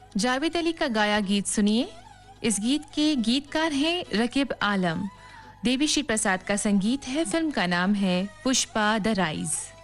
जावेद अली का गाया गीत सुनिए। इस गीत के गीतकार हैं रकीब आलम। देवी श्री प्रसाद का संगीत है। फिल्म का नाम है पुष्पा द राइज।